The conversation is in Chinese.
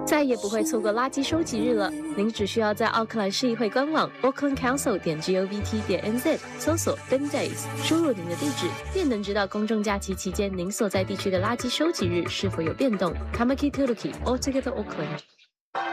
再也不会错过垃圾收集日了。您只需要在奥克兰市议会官网 aucklandcouncil.govt.nz 搜索 Bin Days， 输入您的地址，便能知道公众假期期间您所在地区的垃圾收集日是否有变动。Tamaki Tuluki Altogether Auckland。